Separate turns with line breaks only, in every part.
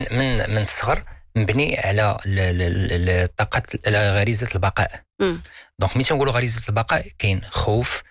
من الصغر مبني على الطاقه، على غريزه البقاء. دونك ملي تنقولوا غريزه البقاء، كاين خوف،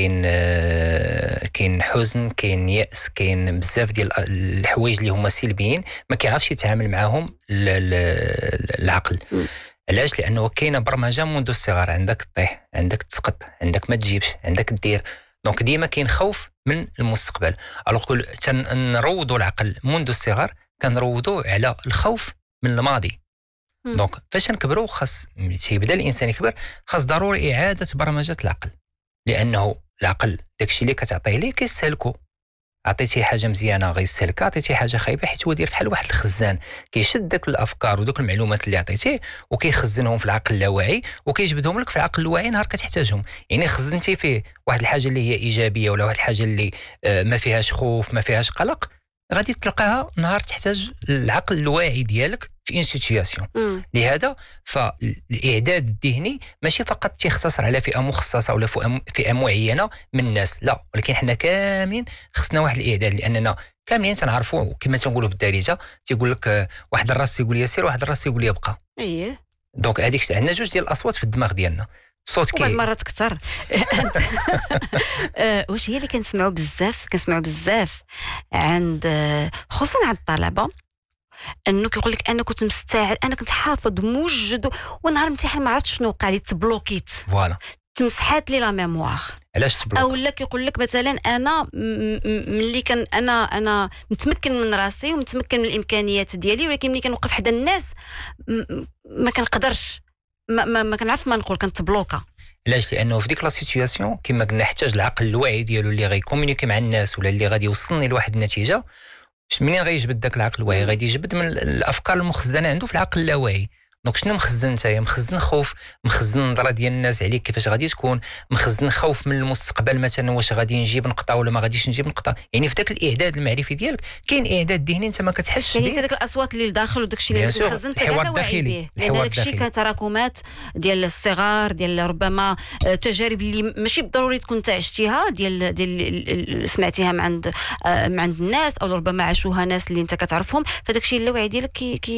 كاين حزن، كاين يأس، كاين بزاف ديال الحوايج اللي هما سلبيين ما كيعرفش يتعامل معاهم العقل. علاش؟ لانه كاينه برمجه منذ الصغر، عندك طيح، عندك تسقط، عندك ما تجيبش، عندك دير. دونك ديما كاين خوف من المستقبل. الوغ كل تنروضوا العقل منذ الصغر، كنروضوا على الخوف من الماضي. دونك فاش نكبروا خاص تيبدا الانسان يكبر، خاص ضروري اعاده برمجه العقل، لانه العقل داكشي اللي كتعطيه ليه كيسهلكو. عطيتيه حاجه مزيانه غيسهلك، عطيتيه حاجه خايبه حيت هو داير بحال واحد الخزان، كيشد داك الافكار ودوك المعلومات اللي عطيتيه وكيخزنهم في العقل اللاواعي وكيجبدهم لك في العقل الواعي نهار كتحتاجهم. يعني خزنتي فيه واحد الحاجه اللي هي ايجابيه ولا واحد الحاجه اللي ما فيهاش خوف، ما فيهاش قلق، غادي تلقاها نهار تحتاج العقل الواعي ديالك في ان سيتوياسيون. لهذا فالاعداد الذهني ماشي فقط تيختصر على فئه مخصصه ولا فئه معينه من الناس، لا، ولكن حنا كاملين خصنا واحد الاعداد، لاننا كاملين تنعرفوا كما تنقولوا بالدارجه، تيقول لك واحد الراس يقول لي سير، واحد الراس يقول لي بقى. دونك هذيك عندنا جوج ديال الاصوات في الدماغ ديالنا، صوت
وبعض المرات كثر. واش هي اللي كنسمعوا بزاف عند خصوصا عند الطلبه، انه كيقول لك انا كنت مستعد، انا كنت حافظ موجد، ونهار الامتحان ما عرفتش شنو وقع لي، تبلوكيت،
فوالا،
تمسحات لي لا ميموار.
علاش تبلوك؟
او لا كيقول لك مثلا انا ملي كان انا متمكن من راسي ومتمكن من الامكانيات ديالي، ولكن ملي كنوقف حدا الناس ما كنقدرش، ما كنعرف ما نقول، كنتبلوكا.
علاش؟ لانه في ديك لا سيتوياسيون كما قلنا نحتاج العقل الواعي ديالو اللي غيكومونيكي مع الناس ولا اللي غادي يوصلني لواحد النتيجه. منين غيجبد داك العقل الواعي؟ غادي يجبد من الافكار المخزنه عنده في العقل اللاواعي. دونك شنو مخزن نتايا؟ مخزن خوف، مخزن نظره ديال الناس عليك كيفاش غادي تكون، مخزن خوف من المستقبل مثلا، واش غادي نجيب نقطه ولا ما غاديش نجيب نقطه. يعني في داك الاعداد المعرفي ديالك كاين اعداد ذهني انت ما كتحسش
به، يعني داك الاصوات اللي لداخل وداك الشيء اللي مخزن انت هذا واعي به، لان داك الشيء كتراكمات ديال الصغار، ديال ربما تجارب اللي ماشي بالضروري تكون انت عشتيها، ديال سمعتيها من عند الناس، او ربما عاشوها ناس اللي انت كتعرفهم، فداك الشيء اللاواعي ديالك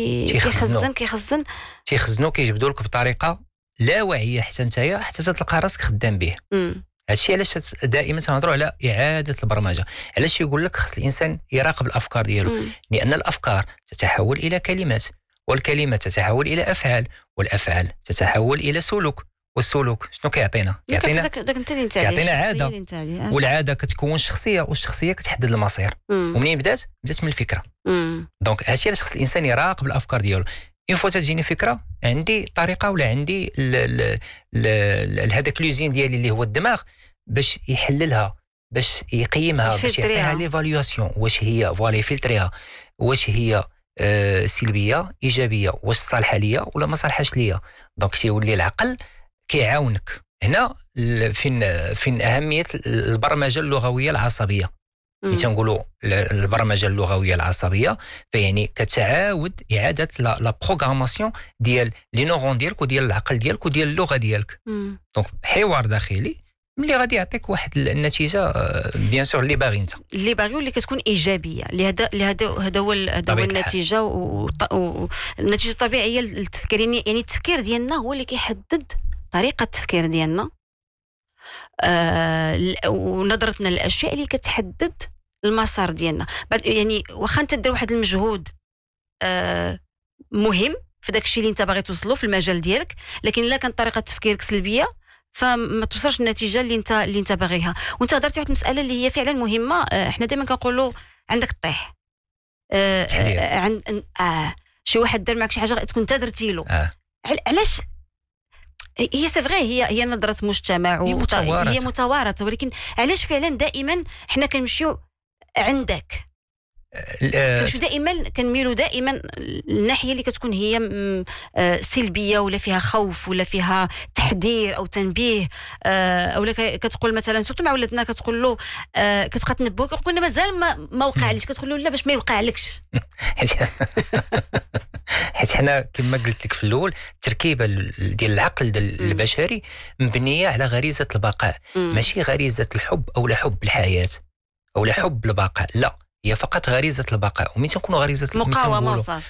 كيخزنوا كيجبدوا لك بطريقه لا واعيه حتى نتايا حتى تلقى راسك خدام به. هادشي علاش دائما تنهضروا على اعاده البرمجه. علاش يقول لك خص الانسان يراقب الافكار ديالو؟ لان الافكار تتحول الى كلمات، والكلمات تتحول الى افعال، والافعال تتحول الى سلوك، والسلوك شنو كيعطينا؟ كيعطينا عاده، والعاده كتكون شخصيه، والشخصيه كتحدد المصير. ومنين بدات من الفكره. دونك هادشي علاش خص الانسان يراقب الافكار ديالو. إن فوا تجيني فكره، عندي طريقه ولا عندي هذاك لوزين ديالي اللي هو الدماغ، باش يحللها، باش يقيمها، باش يعطيها ليفاليواسيون، واش هي فوالا يفلتريها، واش هي سلبيه ايجابيه، واش صالحه ليا ولا ما صالحاش ليا. دونك تيولي العقل كيعاونك هنا. فين اهميه البرمجه اللغويه العصبيه. ملي تنقولوا البرمجه اللغويه العصبيه، فيعني كتعاود اعاده لا بروغراماسيون ديال لي نورون ديالك وديال العقل ديالك وديال اللغه ديالك. دونك حوار داخلي ملي غادي يعطيك واحد النتيجه بيان سور اللي باغي انت،
اللي باغي واللي كتكون ايجابيه، هذا هو النتيجه، والنتيجه الطبيعيه للتفكير. يعني التفكير ديالنا هو اللي كيحدد طريقه التفكير ديالنا، ونظرتنا للاشياء اللي كتحدد المسار ديالنا. يعني واخا انت دير واحد المجهود مهم في داك الشيء اللي انت باغي توصله في المجال ديالك، لكن الا كانت طريقه تفكيرك سلبيه فما توصلش النتيجه اللي انت باغيها. وانت هضرتي واحد المساله اللي هي فعلا مهمه. احنا دائما كنقولوا عندك الطيح، شي واحد دار معك شي حاجه تكون انت درتي له. علاش؟ هي سيفغي، هي نظره مجتمع هي متوارثه، ولكن علاش فعلا دائما حنا كنمشيو عندك؟ كنمشيو دائما، كنميلوا دائما الناحيه اللي كتكون هي سلبيه، ولا فيها خوف، ولا فيها تحذير او تنبيه، او كتقول مثلا سورتو مع ولدنا كتقول له كتبقى تنبهو، كنقول مازال ما وقعليش، كتقول له لا باش ما يوقعلكش.
حيت حنا كما قلت لك في الاول، التركيبه ديال العقل البشري مبنيه على غريزه البقاء، ماشي غريزه الحب او لا حب الحياه او لا حب البقاء، لا، هي فقط غريزه البقاء. ومين تنكونوا غريزه
مقاومه